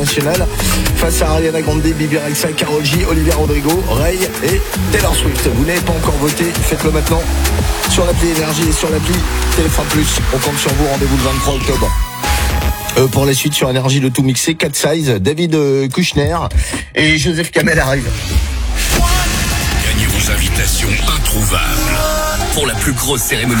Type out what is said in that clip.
international face à Ariana Grande, Bibi Rexha, Karol G, Olivia Rodrigo, Ray et Taylor Swift. Vous n'avez pas encore voté, faites-le maintenant sur l'appli Énergie et sur l'appli Téléphone Plus. On compte sur vous, rendez-vous le 23 octobre. Pour la suite sur Énergie, le tout mixé, 4 size, David Kushner et Joseph Kamel arrivent. Gagnez vos invitations introuvables pour la plus grosse cérémonie